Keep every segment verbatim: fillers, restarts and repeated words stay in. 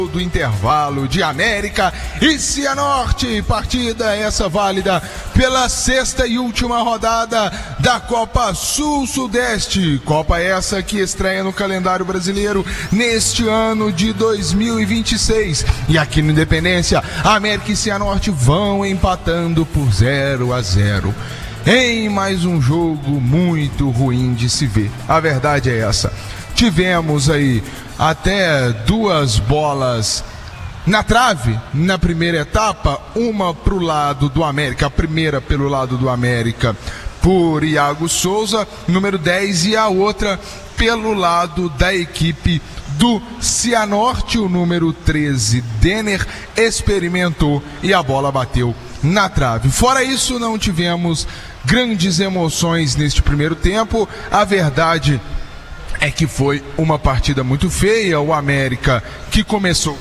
do intervalo de América e Cianorte, partida essa válida pela sexta e última rodada da Copa Sul-Sudeste, Copa essa que estreia no calendário brasileiro neste ano de dois mil e vinte e seis, e aqui no Independência, América e Cianorte vão empatando por zero a zero em mais um jogo muito ruim de se ver. A verdade é essa. Tivemos aí até duas bolas na trave na primeira etapa, uma para o lado do América, a primeira pelo lado do América por Iago Souza, número dez, e a outra pelo lado da equipe do Cianorte, o número treze, Denner, experimentou e a bola bateu na trave. Fora isso, não tivemos grandes emoções neste primeiro tempo. A verdade é que foi uma partida muito feia. O América, que começou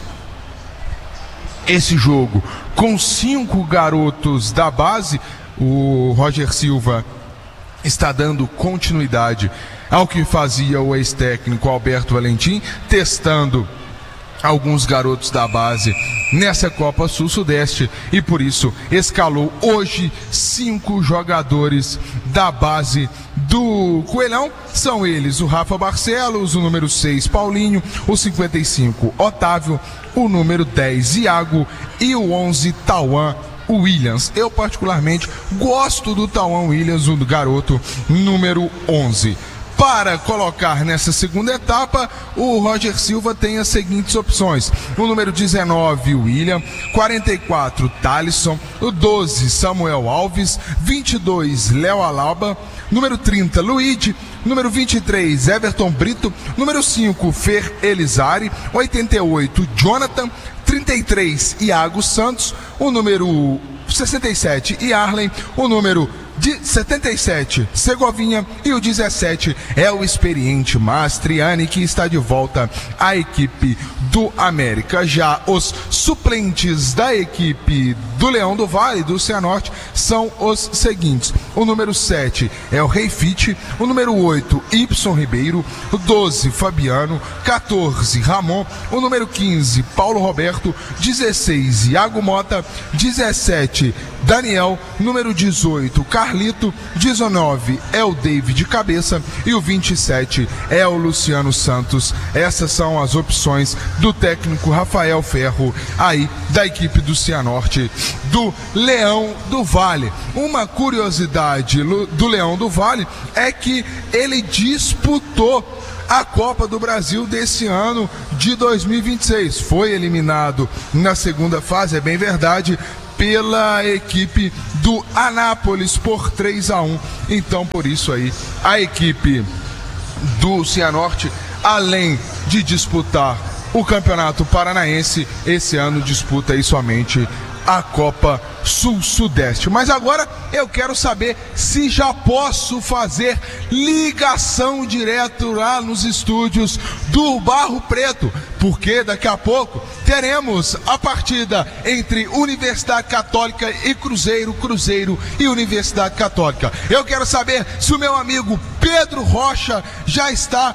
esse jogo com cinco garotos da base, o Roger Silva está dando continuidade ao que fazia o ex-técnico Alberto Valentim, testando alguns garotos da base nessa Copa Sul-Sudeste, e por isso escalou hoje cinco jogadores da base do Coelhão. São eles o Rafa Barcelos, o número seis Paulinho, o cinquenta e cinco Otávio, o número dez Iago e o onze Tauan Williams. Eu particularmente gosto do Tauan Williams, o garoto número onze. Para colocar nessa segunda etapa, o Roger Silva tem as seguintes opções: o número dezenove, William, quarenta e quatro, Thalisson, o doze, Samuel Alves, vinte e dois, Léo Alaba, número trinta, Luigi, número vinte e três, Everton Brito, número cinco, Fer Elizari, oitenta e oito, Jonathan, trinta e três, Iago Santos, o número sessenta e sete, Yarlen, o número de setenta e sete, Segovinha, e o dezessete é o experiente Mastriani, que está de volta à equipe do América. Já os suplentes da equipe do Leão do Vale, do Cianorte, são os seguintes: o número sete é o Rei Fite, o número oito, Ibson Ribeiro, o doze, Fabiano, quatorze, Ramon, o número quinze, Paulo Roberto, dezesseis, Iago Mota, dezessete, Daniel, número dezoito, Carlito, dezenove é o David Cabeça e o vinte e sete é o Luciano Santos. Essas são as opções do técnico Rafael Ferro, aí da equipe do Cianorte, do Leão do Vale. Uma curiosidade do Leão do Vale é que ele disputou a Copa do Brasil desse ano de dois mil e vinte e seis. Foi eliminado na segunda fase, é bem verdade, pela equipe do Anápolis por três a um. Então, por isso aí, a equipe do Cianorte, além de disputar o Campeonato Paranaense, esse ano disputa aí somente a Copa Sul-Sudeste. Mas agora eu quero saber se já posso fazer ligação direto lá nos estúdios do Barro Preto, porque daqui a pouco teremos a partida entre Universidade Católica e Cruzeiro, Cruzeiro e Universidade Católica. Eu quero saber se o meu amigo Pedro Rocha já está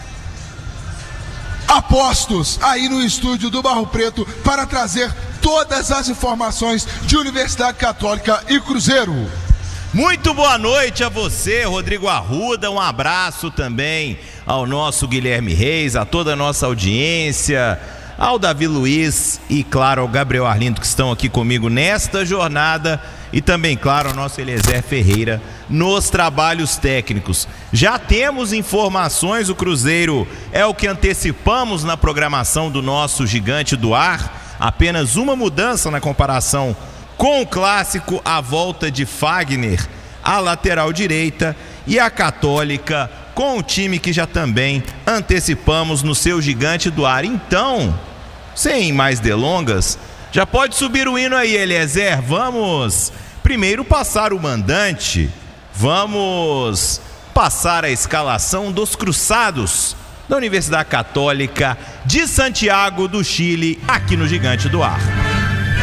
a postos aí no estúdio do Barro Preto para trazer todas as informações de Universidade Católica e Cruzeiro. Muito boa noite a você, Rodrigo Arruda. Um abraço também ao nosso Guilherme Reis, a toda a nossa audiência, ao Davi Luiz e, claro, ao Gabriel Arlindo, que estão aqui comigo nesta jornada, e também, claro, ao nosso Eliezer Ferreira nos trabalhos técnicos. Já temos informações, o Cruzeiro é o que antecipamos na programação do nosso Gigante do Ar. Apenas uma mudança na comparação com o clássico: a volta de Fagner à lateral direita, e a Católica com o time que já também antecipamos no seu Gigante do Ar. Então, sem mais delongas, já pode subir o hino aí, Eliezer. Vamos primeiro passar o mandante, vamos passar a escalação dos cruzados da Universidade Católica de Santiago do Chile, aqui no Gigante do Ar.